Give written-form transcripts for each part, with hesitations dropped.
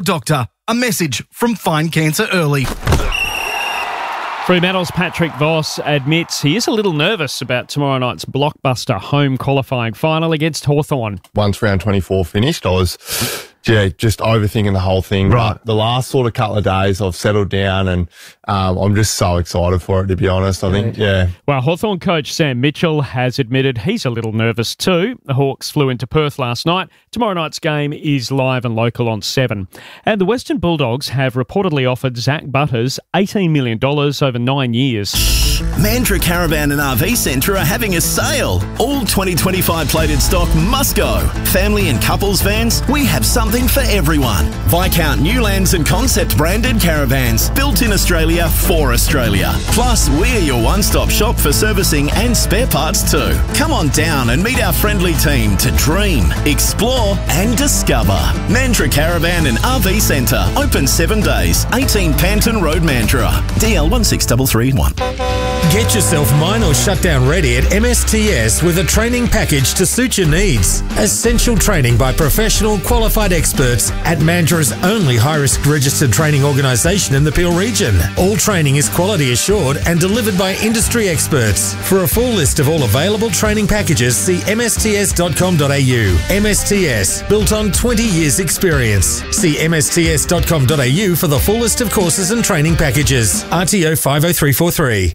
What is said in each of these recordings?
doctor. A message from Find Cancer Early. Fremantle's Patrick Voss admits he is a little nervous about tomorrow night's blockbuster home qualifying final against Hawthorn. Once round 24 finished, I was just overthinking the whole thing. Right. But the last sort of couple of days, I've settled down and I'm just so excited for it, to be honest. I think, Well, Hawthorn coach Sam Mitchell has admitted he's a little nervous too. The Hawks flew into Perth last night. Tomorrow night's game is live and local on 7. And the Western Bulldogs have reportedly offered Zach Butters $18 million over 9 years. Mandurah Caravan and RV Centre are having a sale. All 2025 plated stock must go. Family and couples vans, we have something for everyone. Viscount Newlands and Concept branded caravans, built in Australia for Australia. Plus, we're your one-stop shop for servicing and spare parts too. Come on down and meet our friendly team to dream, explore and discover. Mandurah Caravan and RV Centre, open 7 days. 18 Panton Road, Mandurah. DL 16331. Get yourself mine or shutdown ready at MSTS with a training package to suit your needs. Essential training by professional qualified experts at Mandurah's only high-risk registered training organisation in the Peel region. All training is quality assured and delivered by industry experts. For a full list of all available training packages, see msts.com.au. MSTS, built on 20 years experience. See msts.com.au for the full list of courses and training packages. RTO 50343.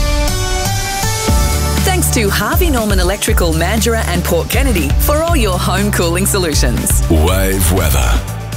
Thanks to Harvey Norman Electrical, Mandurah and Port Kennedy for all your home cooling solutions. Wave weather.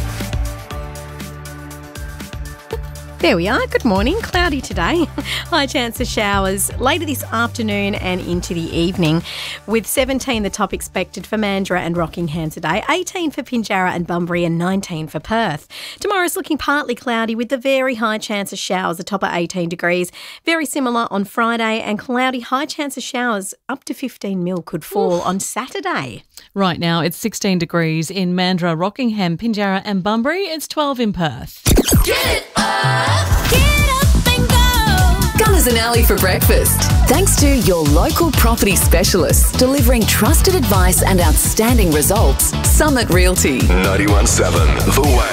There we are. Good morning. Cloudy today. High chance of showers later this afternoon and into the evening, with 17 the top expected for Mandurah and Rockingham today, 18 for Pinjarra and Bunbury and 19 for Perth. Tomorrow's looking partly cloudy with the very high chance of showers, the top at 18 degrees. Very similar on Friday, and cloudy, high chance of showers up to 15 mil could fall on Saturday. Right now it's 16 degrees in Mandurah, Rockingham, Pinjarra and Bunbury. It's 12 in Perth. Get up and go. Gunners and Alley for breakfast. Thanks to your local property specialists delivering trusted advice and outstanding results. Summit Realty. 91.7 The Wave.